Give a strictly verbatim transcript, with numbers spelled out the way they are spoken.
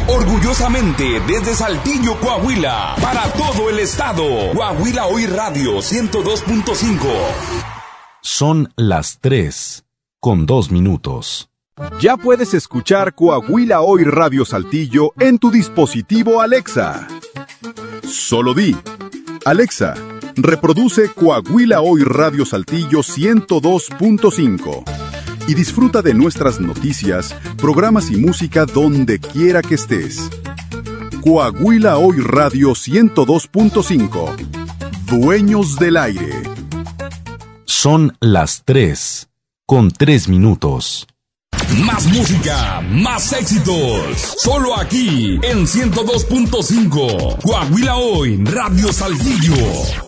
Orgullosamente desde Saltillo, Coahuila, para todo el estado. Coahuila Hoy Radio ciento dos punto cinco. Son las tres, con dos minutos. Ya puedes escuchar Coahuila Hoy Radio Saltillo en tu dispositivo Alexa. Solo di, Alexa, reproduce Coahuila Hoy Radio Saltillo ciento dos punto cinco. Y disfruta de nuestras noticias, programas y música donde quiera que estés. Coahuila Hoy Radio ciento dos punto cinco. Dueños del aire. Son las tres, con tres minutos. Más música, más éxitos. Solo aquí en ciento dos punto cinco. Coahuila Hoy Radio Saltillo.